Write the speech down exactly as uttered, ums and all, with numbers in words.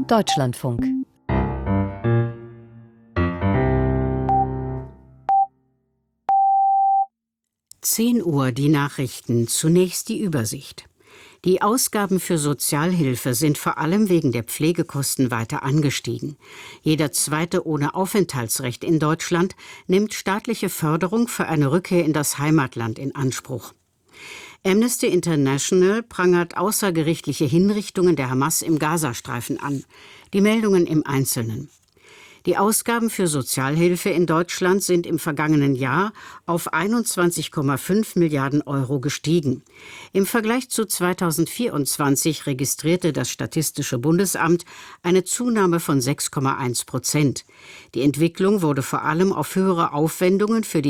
Deutschlandfunk. zehn Uhr die Nachrichten, zunächst die Übersicht. Die Ausgaben für Sozialhilfe sind vor allem wegen der Pflegekosten weiter angestiegen. Jeder Zweite ohne Aufenthaltsrecht in Deutschland nimmt staatliche Förderung für eine Rückkehr in das Heimatland in Anspruch. Amnesty International prangert außergerichtliche Hinrichtungen der Hamas im Gazastreifen an. Die Meldungen im Einzelnen. Die Ausgaben für Sozialhilfe in Deutschland sind im vergangenen Jahr auf einundzwanzig Komma fünf Milliarden Euro gestiegen. Im Vergleich zu zweitausendvierundzwanzig registrierte das Statistische Bundesamt eine Zunahme von sechs Komma eins Prozent. Die Entwicklung wurde vor allem auf höhere Aufwendungen für die